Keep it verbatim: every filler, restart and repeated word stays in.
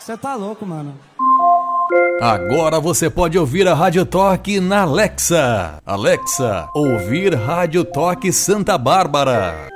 Você tá louco, mano. Agora você pode ouvir a Rádio Toque na Alexa. Alexa, ouvir Rádio Toque Santa Bárbara.